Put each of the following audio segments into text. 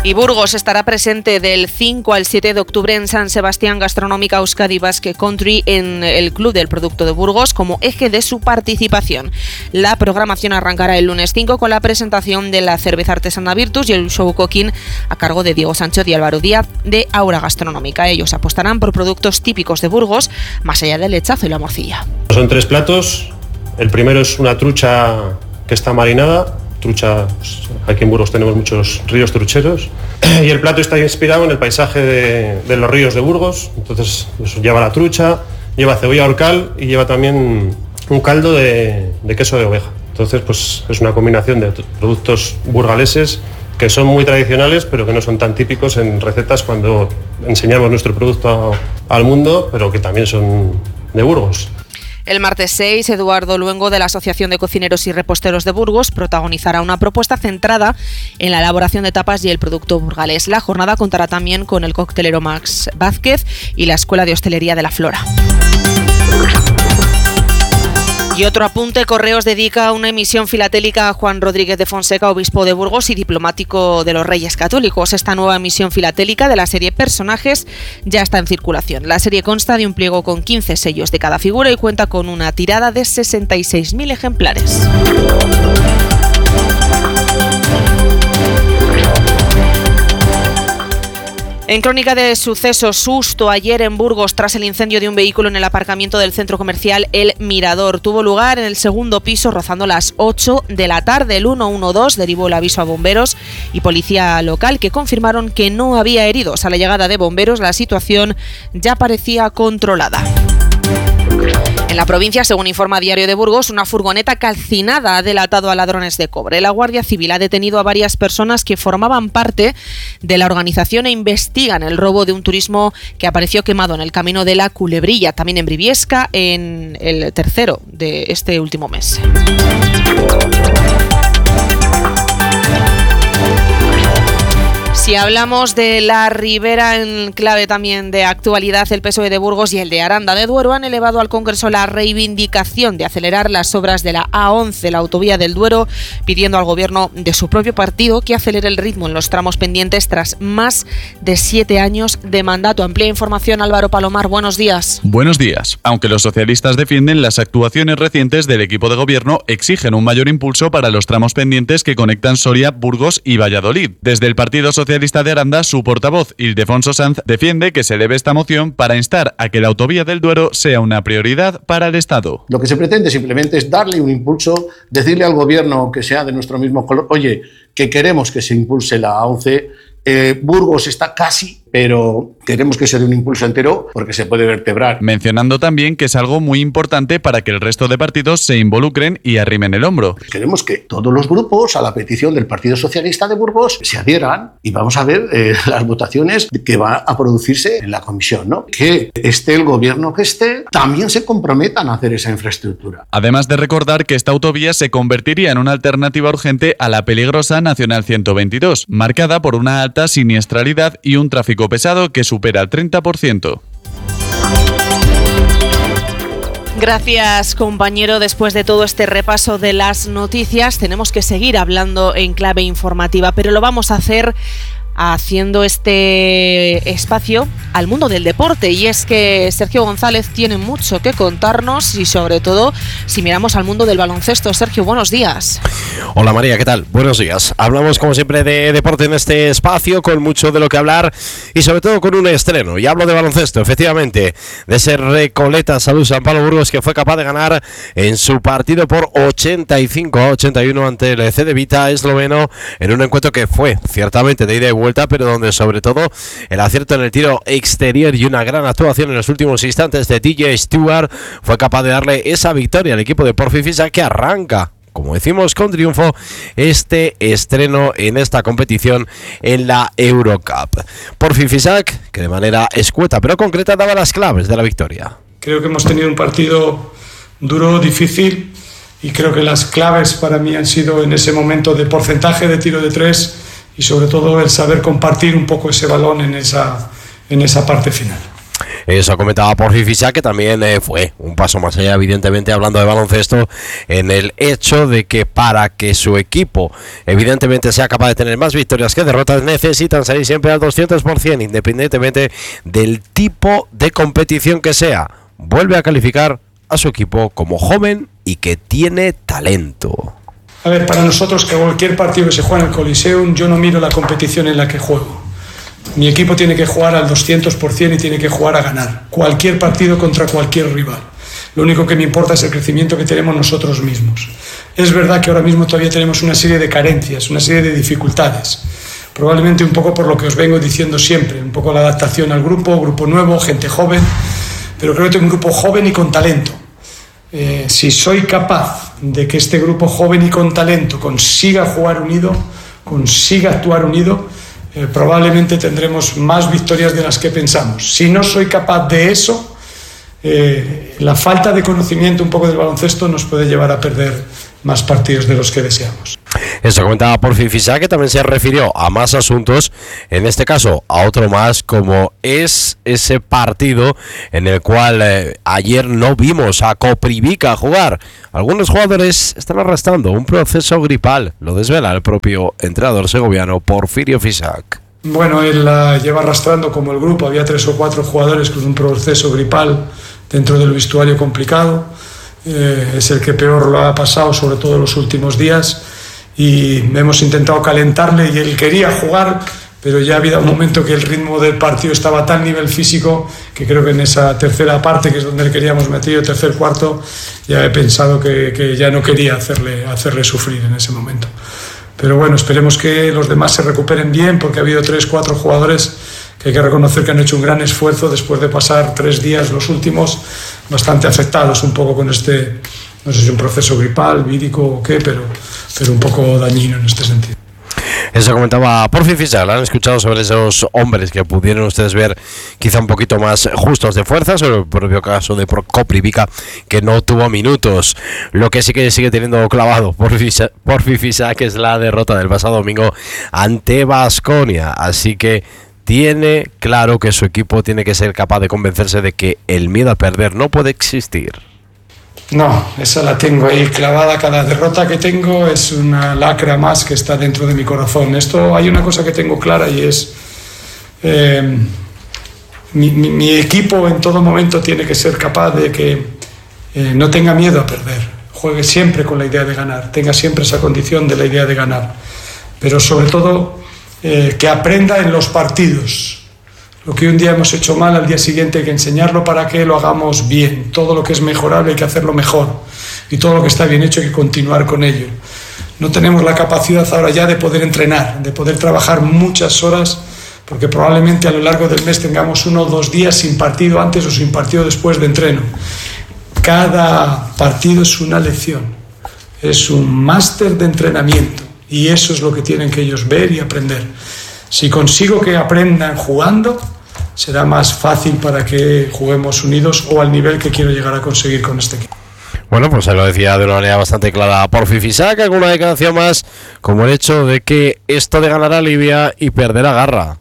Y Burgos estará presente del 5 al 7 de octubre en San Sebastián Gastronómica Euskadi Basque Country en el Club del Producto de Burgos como eje de su participación. La programación arrancará el lunes 5 con la presentación de la cerveza artesana Virtus y el show cooking a cargo de Diego Sancho y Álvaro Díaz de Aura Gastronómica. Ellos apostarán por productos típicos de Burgos, más allá del lechazo y la morcilla. Son 3 platos. El primero es una trucha que está marinada. Trucha, pues, aquí en Burgos tenemos muchos ríos trucheros y el plato está inspirado en el paisaje de los ríos de Burgos. Entonces pues, lleva la trucha, lleva cebolla orcal y lleva también un caldo de queso de oveja. Entonces pues es una combinación de productos burgaleses que son muy tradicionales pero que no son tan típicos en recetas cuando enseñamos nuestro producto al mundo, pero que también son de Burgos. El martes 6, Eduardo Luengo, de la Asociación de Cocineros y Reposteros de Burgos, protagonizará una propuesta centrada en la elaboración de tapas y el producto burgalés. La jornada contará también con el coctelero Max Vázquez y la Escuela de Hostelería de la Flora. Y otro apunte, Correos dedica una emisión filatélica a Juan Rodríguez de Fonseca, obispo de Burgos y diplomático de los Reyes Católicos. Esta nueva emisión filatélica de la serie Personajes ya está en circulación. La serie consta de un pliego con 15 sellos de cada figura y cuenta con una tirada de 66.000 ejemplares. En crónica de sucesos, susto ayer en Burgos tras el incendio de un vehículo en el aparcamiento del centro comercial El Mirador. Tuvo lugar en el segundo piso rozando las 8 de la tarde. El 112 derivó el aviso a bomberos y policía local que confirmaron que no había heridos. A la llegada de bomberos la situación ya parecía controlada. En la provincia, según informa Diario de Burgos, una furgoneta calcinada ha delatado a ladrones de cobre. La Guardia Civil ha detenido a varias personas que formaban parte de la organización e investigan el robo de un turismo que apareció quemado en el camino de la Culebrilla, también en Briviesca, en el 3º de este último mes. Si hablamos de la Ribera en clave también de actualidad, el PSOE de Burgos y el de Aranda de Duero han elevado al Congreso la reivindicación de acelerar las obras de la A11, la autovía del Duero, pidiendo al gobierno de su propio partido que acelere el ritmo en los tramos pendientes tras más de 7 años de mandato. Amplia información, Álvaro Palomar, buenos días. Buenos días. Aunque los socialistas defienden, las actuaciones recientes del equipo de gobierno exigen un mayor impulso para los tramos pendientes que conectan Soria, Burgos y Valladolid. Desde el Partido Socialista de Aranda, su portavoz, Ildefonso Sanz, defiende que se eleve esta moción para instar a que la autovía del Duero sea una prioridad para el Estado. Lo que se pretende simplemente es darle un impulso, decirle al gobierno que sea de nuestro mismo color, oye, que queremos que se impulse la A11, Burgos está casi, pero queremos que sea de un impulso entero porque se puede vertebrar. Mencionando también que es algo muy importante para que el resto de partidos se involucren y arrimen el hombro. Queremos que todos los grupos, a la petición del Partido Socialista de Burgos, se adhieran y vamos a ver las votaciones que va a producirse en la comisión, ¿no? Que esté el gobierno que esté, también se comprometan a hacer esa infraestructura. Además de recordar que esta autovía se convertiría en una alternativa urgente a la peligrosa Nacional 122, marcada por una alta siniestralidad y un tráfico pesado que supera el 30%. Gracias, compañero. Después de todo este repaso de las noticias, tenemos que seguir hablando en clave informativa, pero lo vamos a hacer haciendo este espacio al mundo del deporte, y es que Sergio González tiene mucho que contarnos y sobre todo si miramos al mundo del baloncesto. Sergio, buenos días. Hola María, ¿qué tal? Buenos días. Hablamos como siempre de deporte en este espacio, con mucho de lo que hablar y sobre todo con un estreno, y hablo de baloncesto, efectivamente, de ese Recoleta Salud San Pablo Burgos que fue capaz de ganar en su partido por 85-81 ante el Cedevita esloveno, en un encuentro que fue ciertamente de ida y vuelta, pero donde sobre todo el acierto en el tiro exterior y una gran actuación en los últimos instantes de TJ Stewart fue capaz de darle esa victoria al equipo de Porfi Fisac, que arranca, como decimos, con triunfo este estreno en esta competición en la Eurocup. Porfi Fisac, que de manera escueta pero concreta daba las claves de la victoria. Creo que hemos tenido un partido duro, difícil, y creo que las claves para mí han sido en ese momento de porcentaje de tiro de tres y sobre todo el saber compartir un poco ese balón en esa parte final. Eso comentaba Porfi Fisac, que también fue un paso más allá, evidentemente, hablando de baloncesto, en el hecho de que para que su equipo, evidentemente, sea capaz de tener más victorias que derrotas, necesitan salir siempre al 200%, independientemente del tipo de competición que sea. Vuelve a calificar a su equipo como joven y que tiene talento. A ver, para nosotros, que cualquier partido que se juega en el Coliseum, yo no miro la competición en la que juego. Mi equipo tiene que jugar al 200% y tiene que jugar a ganar cualquier partido contra cualquier rival. Lo único que me importa es el crecimiento que tenemos nosotros mismos. Es verdad que ahora mismo todavía tenemos una serie de carencias, una serie de dificultades. Probablemente un poco por lo que os vengo diciendo siempre, un poco la adaptación al grupo nuevo, gente joven, pero creo que tengo un grupo joven y con talento. Si soy capaz de que este grupo joven y con talento consiga jugar unido, consiga actuar unido, probablemente tendremos más victorias de las que pensamos. Si no soy capaz de eso, la falta de conocimiento un poco del baloncesto nos puede llevar a perder más partidos de los que deseamos. Eso comentaba Porfi Fisac, que también se refirió a más asuntos, en este caso a otro más, como es ese partido en el cual ayer no vimos a Koprivica jugar. Algunos jugadores están arrastrando un proceso gripal, lo desvela el propio entrenador segoviano Porfirio Fisac. Bueno, él la lleva arrastrando como el grupo, había 3 o 4 jugadores con un proceso gripal dentro del vestuario complicado. Es el que peor lo ha pasado, sobre todo en los últimos días, y hemos intentado calentarle y él quería jugar, pero ya había un momento que el ritmo del partido estaba a tal nivel físico que creo que en esa tercera parte, que es donde le queríamos meter, tercer cuarto, ya he pensado que ya no quería hacerle sufrir en ese momento. Pero bueno, esperemos que los demás se recuperen bien, porque ha habido 3 o 4 jugadores que hay que reconocer que han hecho un gran esfuerzo después de pasar 3 días, los últimos, bastante afectados un poco con este, no sé si es un proceso gripal, vírico o qué, pero un poco dañino en este sentido. Eso comentaba Porfi Fisac. Lo han escuchado sobre esos hombres que pudieron ustedes ver quizá un poquito más justos de fuerza, sobre el propio caso de Koprivica, que no tuvo minutos. Lo que sí que sigue teniendo clavado Porfi Fisac es la derrota del pasado domingo ante Baskonia, así que tiene claro que su equipo tiene que ser capaz de convencerse de que el miedo a perder no puede existir. No, esa la tengo ahí clavada. Cada derrota que tengo es una lacra más que está dentro de mi corazón. Esto, hay una cosa que tengo clara y es mi equipo en todo momento tiene que ser capaz de que no tenga miedo a perder, juegue siempre con la idea de ganar, tenga siempre esa condición de la idea de ganar, pero sobre todo que aprenda en los partidos. Lo que un día hemos hecho mal, al día siguiente hay que enseñarlo para que lo hagamos bien. Todo lo que es mejorable hay que hacerlo mejor. Y todo lo que está bien hecho hay que continuar con ello. No tenemos la capacidad ahora ya de poder entrenar, de poder trabajar muchas horas, porque probablemente a lo largo del mes tengamos 1 o 2 días sin partido antes o sin partido después de entreno. Cada partido es una lección, es un máster de entrenamiento. Y eso es lo que tienen que ellos ver y aprender. Si consigo que aprendan jugando, será más fácil para que juguemos unidos o al nivel que quiero llegar a conseguir con este equipo. Bueno, pues se lo decía de una manera bastante clara Porfi Fisac. Alguna declaración más, como el hecho de que esto de ganar alivia y perder agarra.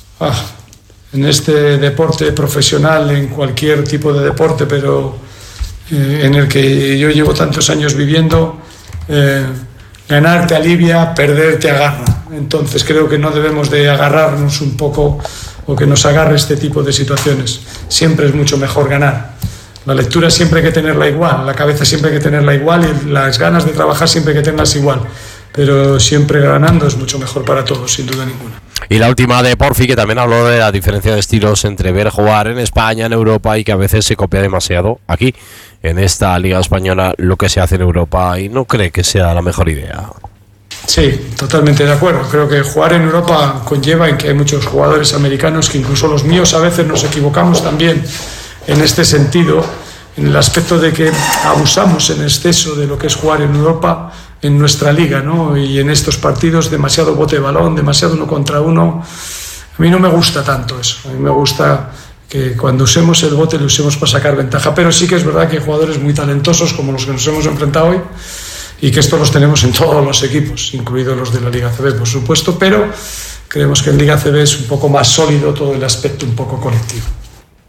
En este deporte profesional, en cualquier tipo de deporte, pero en el que yo llevo tantos años viviendo, ganar te alivia, perder te agarra. Entonces creo que no debemos de agarrarnos un poco o que nos agarre este tipo de situaciones. Siempre es mucho mejor ganar. La lectura siempre hay que tenerla igual, la cabeza siempre hay que tenerla igual y las ganas de trabajar siempre hay que tenerlas igual. Pero siempre ganando es mucho mejor para todos, sin duda ninguna. Y la última de Porfi, que también habló de la diferencia de estilos entre ver jugar en España, en Europa, y que a veces se copia demasiado aquí, en esta Liga Española, lo que se hace en Europa, y no cree que sea la mejor idea. Sí, totalmente de acuerdo. Creo que jugar en Europa conlleva en que hay muchos jugadores americanos que incluso los míos a veces nos equivocamos también en este sentido, en el aspecto de que abusamos en exceso de lo que es jugar en Europa, en nuestra liga, ¿no? Y en estos partidos demasiado bote de balón, demasiado 1 contra 1. A mí no me gusta tanto eso. A mí me gusta que cuando usemos el bote lo usemos para sacar ventaja. Pero sí que es verdad que hay jugadores muy talentosos como los que nos hemos enfrentado hoy y que estos los tenemos en todos los equipos, incluidos los de la Liga ACB, por supuesto, pero creemos que en Liga ACB es un poco más sólido todo el aspecto un poco colectivo.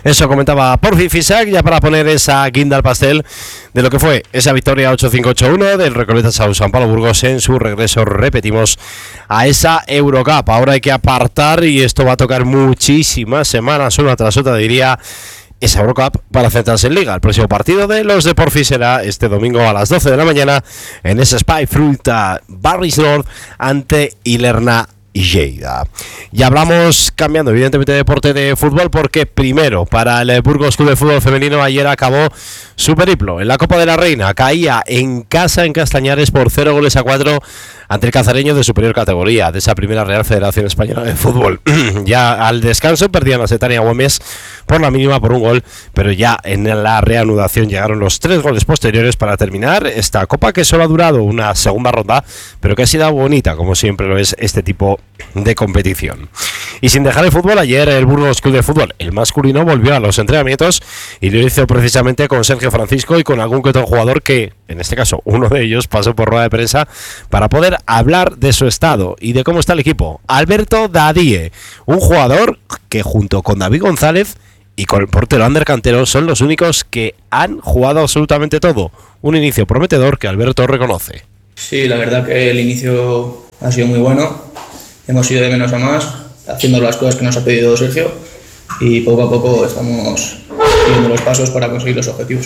Eso comentaba Porfi Fisac, ya para poner esa guinda al pastel de lo que fue esa victoria 8-5-8-1 del Recoletas a San Pablo Burgos en su regreso, repetimos, a esa Eurocup. Ahora hay que apartar, y esto va a tocar muchísimas semanas, una tras otra diría, esa Eurocup para centrarse en Liga. El próximo partido de los de Porfi será este domingo a las 12 de la mañana en ese Spy Fruita Barris North ante Ilerna y Lleida. Y hablamos, cambiando evidentemente de deporte, de fútbol, porque primero para el Burgos Club de Fútbol Femenino ayer acabó su periplo en la Copa de la Reina. Caía en casa en Castañares por 0-4 ante el Cazareño de superior categoría de esa primera Real Federación Española de Fútbol. Ya al descanso perdían a Setania Gómez por la mínima por un gol, pero ya en la reanudación llegaron los 3 goles posteriores para terminar esta Copa, que solo ha durado una segunda ronda, pero que ha sido bonita, como siempre lo es este tipo de competición. Y sin dejar el fútbol, ayer el Burgos Club de Fútbol, el masculino, volvió a los entrenamientos y lo hizo precisamente con Sergio Francisco y con algún que otro jugador que, en este caso, uno de ellos pasó por rueda de prensa para poder hablar de su estado y de cómo está el equipo. Alberto Dadie, un jugador que junto con David González y con el portero Ander Cantero son los únicos que han jugado absolutamente todo. Un inicio prometedor que Alberto reconoce. Sí, la verdad que el inicio ha sido muy bueno. Hemos ido de menos a más, haciendo las cosas que nos ha pedido Sergio, y poco a poco estamos siguiendo los pasos para conseguir los objetivos.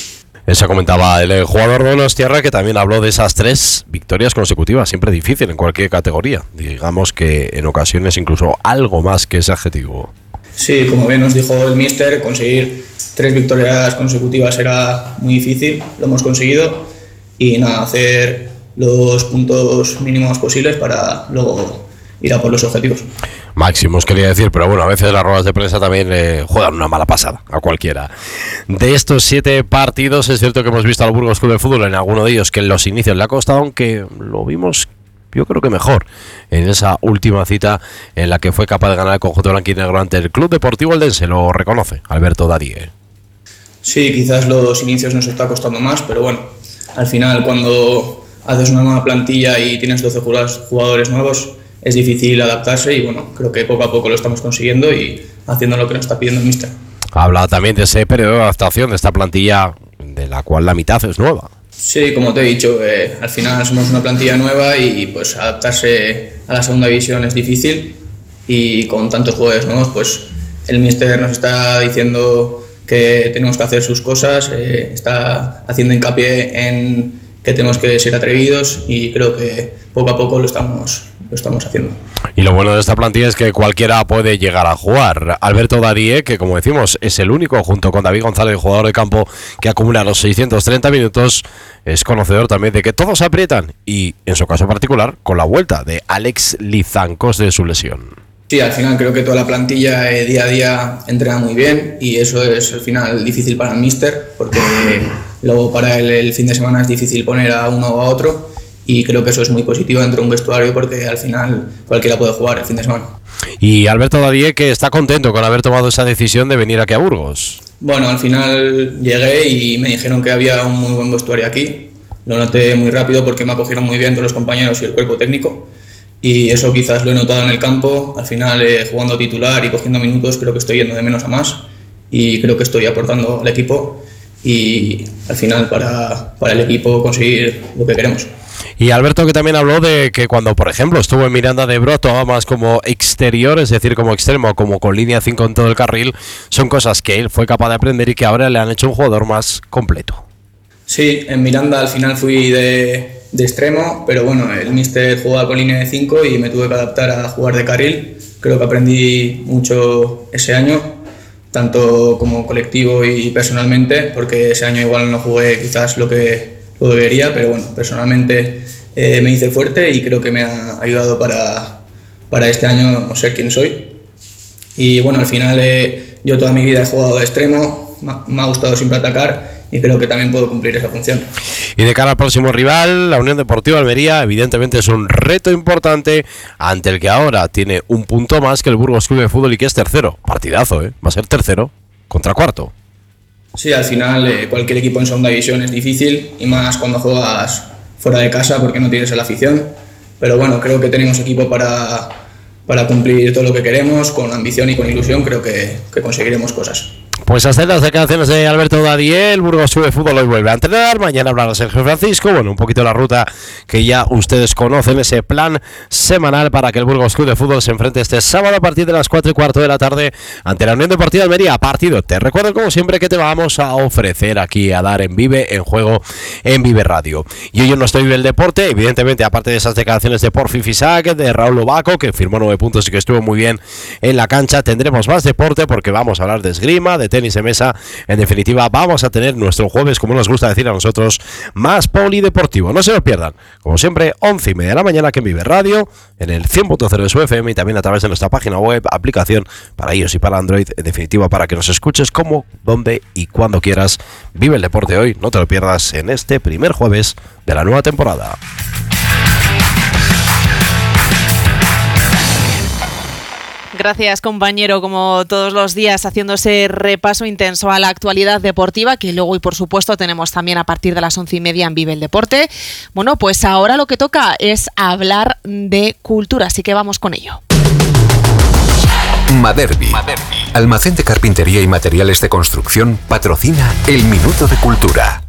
Eso comentaba el jugador de Donostierra, que también habló de esas 3 victorias consecutivas, siempre difícil en cualquier categoría. Digamos que en ocasiones incluso algo más que ese adjetivo. Sí, como bien nos dijo el míster, conseguir 3 victorias consecutivas era muy difícil, lo hemos conseguido, y nada, hacer los puntos mínimos posibles para luego ir a por los objetivos. Máximos quería decir, pero bueno, a veces las ruedas de prensa también juegan una mala pasada a cualquiera. De estos 7 partidos, es cierto que hemos visto al Burgos Club de Fútbol en alguno de ellos que en los inicios le ha costado, aunque lo vimos, yo creo que mejor en esa última cita en la que fue capaz de ganar el conjunto blanquinegro ante el Club Deportivo Eldense. Lo reconoce Alberto Dadie. Sí, quizás los inicios nos está costando más, pero bueno, al final cuando haces una nueva plantilla y tienes 12 jugadores nuevos, es difícil adaptarse, y bueno, creo que poco a poco lo estamos consiguiendo y haciendo lo que nos está pidiendo el míster. Habla también de ese periodo de adaptación de esta plantilla, de la cual la mitad es nueva. Sí, como te he dicho, al final somos una plantilla nueva y pues adaptarse a la segunda división es difícil, y con tantos jugadores nuevos, pues el míster nos está diciendo que tenemos que hacer sus cosas, está haciendo hincapié en que tenemos que ser atrevidos, y creo que poco a poco lo estamos haciendo. Y lo bueno de esta plantilla es que cualquiera puede llegar a jugar. Alberto Dadie, que como decimos es el único, junto con David González, jugador de campo, que acumula los 630 minutos, es conocedor también de que todos aprietan, y en su caso particular con la vuelta de Alex Lizancos de su lesión. Sí, al final creo que toda la plantilla día a día entrena muy bien, y eso es al final difícil para el míster, porque luego para él el fin de semana es difícil poner a uno o a otro, y creo que eso es muy positivo dentro de un vestuario, porque al final cualquiera puede jugar el fin de semana. Y Alberto Dadie, que está contento con haber tomado esa decisión de venir aquí a Burgos. Bueno, al final llegué y me dijeron que había un muy buen vestuario aquí. Lo noté muy rápido porque me acogieron muy bien todos los compañeros y el cuerpo técnico, y eso quizás lo he notado en el campo. Al final, jugando titular y cogiendo minutos, creo que estoy yendo de menos a más, y creo que estoy aportando al equipo, y al final para el equipo conseguir lo que queremos. Y Alberto, que también habló de que cuando, por ejemplo, estuvo en Miranda de Ebro, actuaba más como exterior, es decir, como extremo, como con línea 5 en todo el carril. Son cosas que él fue capaz de aprender y que ahora le han hecho un jugador más completo. Sí, en Miranda al final fui de extremo, pero bueno, el míster jugaba con línea de 5 y me tuve que adaptar a jugar de carril. Creo que aprendí mucho ese año, tanto como colectivo y personalmente, porque ese año igual no jugué quizás lo que quería, pero bueno, personalmente me hice fuerte, y creo que me ha ayudado para este año ser quien soy. Y bueno, al final yo toda mi vida he jugado de extremo, me ha gustado siempre atacar, y creo que también puedo cumplir esa función. Y de cara al próximo rival, la Unión Deportiva Almería, evidentemente es un reto importante, ante el que ahora tiene un punto más que el Burgos Club de Fútbol, y que es tercero. Partidazo, va a ser tercero contra cuarto. Sí, al final cualquier equipo en segunda división es difícil, y más cuando juegas fuera de casa porque no tienes a la afición, pero bueno, creo que tenemos equipo para cumplir todo lo que queremos, con ambición y con ilusión creo que conseguiremos cosas. Pues hasta las declaraciones de Alberto Dadiel. Burgos Club de Fútbol hoy vuelve a entrenar, mañana hablará Sergio Francisco. Bueno, un poquito la ruta que ya ustedes conocen, ese plan semanal para que el Burgos Club de Fútbol se enfrente este sábado a partir de las 4:15 de la tarde ante la Unión Deportiva Almería. Partido, te recuerdo como siempre que te vamos a ofrecer aquí a dar en Vive, en juego, en Vive Radio. Y hoy no estoy Vive el Deporte, evidentemente, aparte de esas declaraciones de Porfi Fisac, de Raúl Lobaco, que firmó 9 puntos y que estuvo muy bien en la cancha, tendremos más deporte porque vamos a hablar de esgrima, de tenis de mesa. En definitiva, vamos a tener nuestro jueves, como nos gusta decir a nosotros, más polideportivo. No se lo pierdan, como siempre, 11:30 de la mañana aquí en Vive Radio, en el 100.0 de su FM y también a través de nuestra página web, aplicación para iOS y para Android, en definitiva, para que nos escuches como, donde y cuando quieras. Vive el deporte hoy, no te lo pierdas en este primer jueves de la nueva temporada. Gracias, compañero, como todos los días, haciendo ese repaso intenso a la actualidad deportiva, que luego y por supuesto tenemos también a partir de las 11:30 en Vive el Deporte. Bueno, pues ahora lo que toca es hablar de cultura, así que vamos con ello. Maderbi, almacén de carpintería y materiales de construcción, patrocina el Minuto de Cultura.